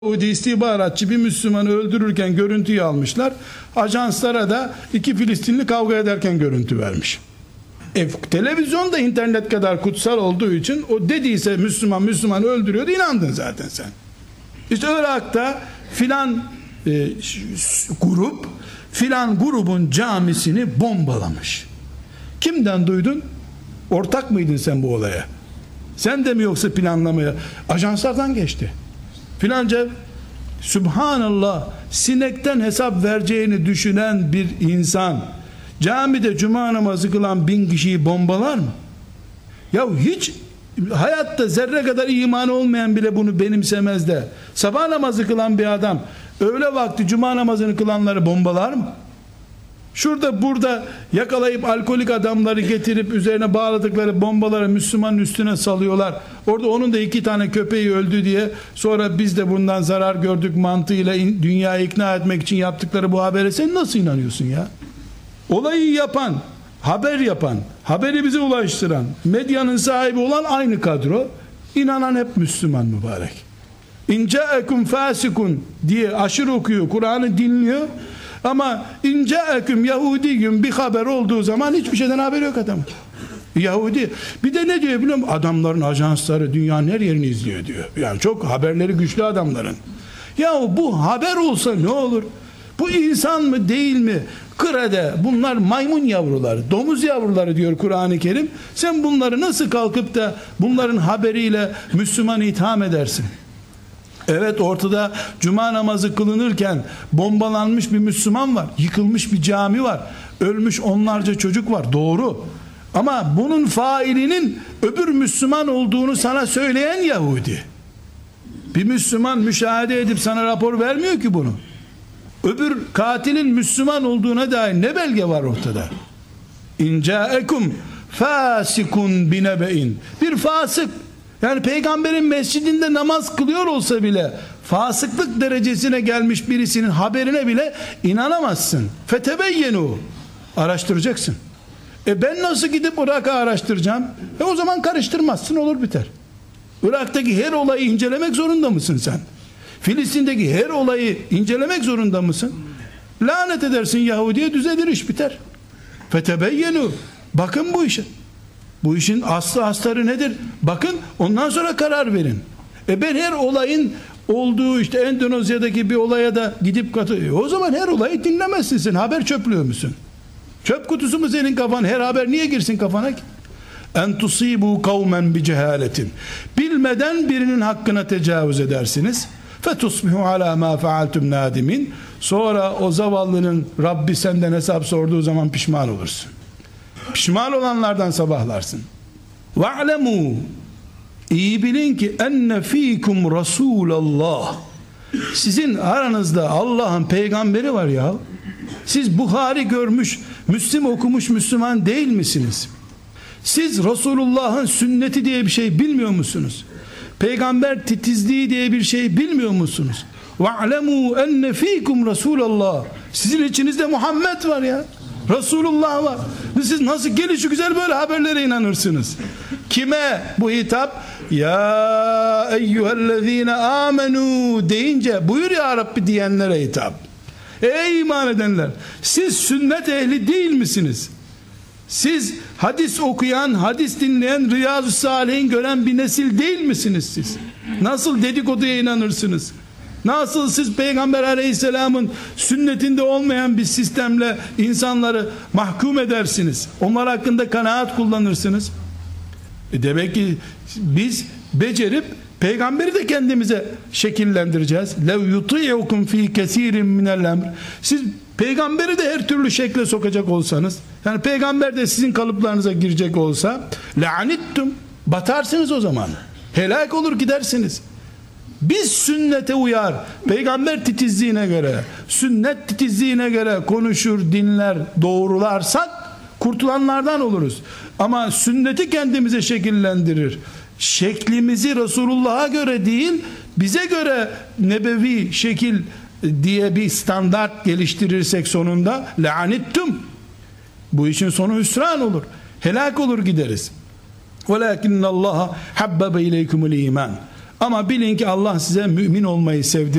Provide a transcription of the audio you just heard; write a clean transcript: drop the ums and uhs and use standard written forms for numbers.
Yahudi istihbaratçı bir Müslümanı öldürürken görüntüyü almışlar. Ajanslara da iki Filistinli kavga ederken görüntü vermiş. Televizyon da internet kadar kutsal olduğu için o dediyse Müslüman öldürüyordu, inandın zaten sen. İşte Irak'ta filan grup filan grubun camisini bombalamış. Kimden duydun? Ortak mıydın sen bu olaya? Sen de mi yoksa planlamaya? Ajanslardan geçti. Filanca, Subhanallah, sinekten hesap vereceğini düşünen bir insan camide cuma namazı kılan 1000 kişiyi bombalar mı? Ya hiç hayatta zerre kadar imanı olmayan bile bunu benimsemez de sabah namazı kılan bir adam öğle vakti cuma namazını kılanları bombalar mı? Şurada burada yakalayıp alkolik adamları getirip üzerine bağladıkları bombaları Müslümanın üstüne salıyorlar. Orada onun da 2 tane köpeği öldü diye sonra biz de bundan zarar gördük mantığıyla dünyayı ikna etmek için yaptıkları bu habere sen nasıl inanıyorsun ya? Olayı yapan, haber yapan, haberi bize ulaştıran, medyanın sahibi olan aynı kadro, inanan hep Müslüman mübarek. İn ca'ekum fasikun diye aşırı okuyor, Kur'an'ı dinliyor. Ama ince'eküm Yahudiyyum bir haber olduğu zaman hiçbir şeyden haberi yok adamın. Yahudi. Bir de ne diyor biliyor musun? Adamların ajansları dünyanın her yerini izliyor diyor. Yani çok haberleri güçlü adamların. Ya bu haber olsa ne olur? Bu insan mı değil mi? Kırede bunlar maymun yavruları, domuz yavruları diyor Kur'an-ı Kerim. Sen bunları nasıl kalkıp da bunların haberiyle Müslümanı itham edersin? Evet, ortada cuma namazı kılınırken bombalanmış bir Müslüman var, yıkılmış bir cami var, ölmüş onlarca çocuk var, doğru. Ama bunun failinin öbür Müslüman olduğunu sana söyleyen Yahudi. Bir Müslüman müşahede edip sana rapor vermiyor ki bunu. Öbür katilin Müslüman olduğuna dair ne belge var ortada? İn ca'ekum fasikun binebe'in, bir fasık, yani peygamberin mescidinde namaz kılıyor olsa bile fasıklık derecesine gelmiş birisinin haberine bile inanamazsın. Fetebeyyenu, araştıracaksın. Ben nasıl gidip Irak'ı araştıracağım? O zaman karıştırmazsın, olur biter. Irak'taki her olayı incelemek zorunda mısın sen? Filistin'deki her olayı incelemek zorunda mısın? Lanet edersin Yahudi'ye, düzelir, iş biter. Fetebeyyenu, bakın bu işe. Bu işin aslı astarı nedir? Bakın, ondan sonra karar verin. Ben her olayın olduğu işte Endonezya'daki bir olaya da gidip o zaman her olayı dinlemezsin sen. Haber çöplüyor musun? Çöp kutusu mu senin kafan? Her haber niye girsin kafana ki? En tusibu kavmen bi cehaletin. Bilmeden birinin hakkına tecavüz edersiniz. Fetusbihu ala ma faaltum nadimin. Sonra o zavallının Rabbi senden hesap sorduğu zaman pişman olursun. Pişman olanlardan sabahlarsın. Ve'lemû, iyi bilin ki enne fîkum Rasûlallah, sizin aranızda Allah'ın peygamberi var ya. Siz Buhari görmüş, Müslim okumuş Müslüman değil misiniz? Siz Resulullah'ın sünneti diye bir şey bilmiyor musunuz? Peygamber titizliği diye bir şey bilmiyor musunuz? Ve'lemû enne fîkum Rasûlallah, sizin içinizde Muhammed var ya, Resulullah var. Siz nasıl gelişi güzel böyle haberlere inanırsınız? Kime bu hitap? Ya eyyühellezine amenu deyince buyur ya Rabbi diyenlere hitap. Ey iman edenler, siz sünnet ehli değil misiniz? Siz hadis okuyan, hadis dinleyen, Riyaz-ı Salihin gören bir nesil değil misiniz siz? Nasıl dedikoduya inanırsınız? Nasıl siz Peygamber Aleyhisselam'ın sünnetinde olmayan bir sistemle insanları mahkum edersiniz? Onlar hakkında kanaat kullanırsınız. Demek ki biz becerip peygamberi de kendimize şekillendireceğiz. Lev yuti'ukum fi kesirin minel emr. Siz peygamberi de her türlü şekle sokacak olsanız, yani peygamber de sizin kalıplarınıza girecek olsa, la'anittum, batarsınız o zaman. Helak olur gidersiniz. Biz sünnete uyar, peygamber titizliğine göre, sünnet titizliğine göre konuşur, dinler, doğrularsak kurtulanlardan oluruz. Ama sünneti kendimize şekillendirir, şeklimizi Resulullah'a göre değil, bize göre nebevi şekil diye bir standart geliştirirsek sonunda la'anittum, bu işin sonu hüsran olur, helak olur gideriz. وَلَكِنَّ اللّٰهَ حَبَّبَ اِلَيْكُمُ الْا۪يمَانِ, Ama bilin ki Allah size mümin olmayı sevdi.